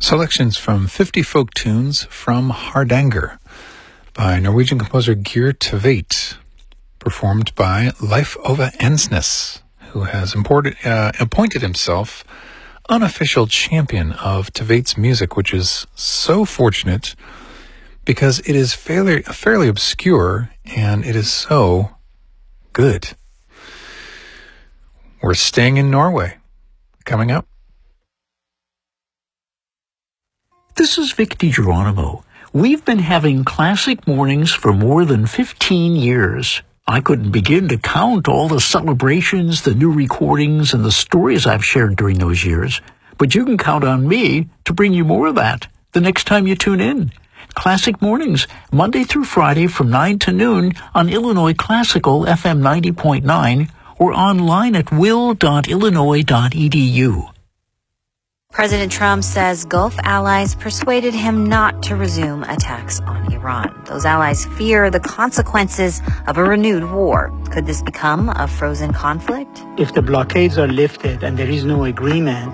Selections from 50 folk tunes from Hardanger by Norwegian composer Geir Tveit, performed by Leif Ove Ensnes, who has appointed himself unofficial champion of Tveit's music, which is so fortunate because it is fairly obscure and it is so good. We're staying in Norway. Coming up. This is Vic DiGeronimo. We've been having classic mornings for more than 15 years. I couldn't begin to count all the celebrations, the new recordings, and the stories I've shared during those years. But you can count on me to bring you more of that the next time you tune in. Classic Mornings, Monday through Friday from 9 to noon on Illinois Classical FM 90.9 or online at will.illinois.edu. President Trump says Gulf allies persuaded him not to resume attacks on Iran. Those allies fear the consequences of a renewed war. Could this become a frozen conflict? If the blockades are lifted and there is no agreement,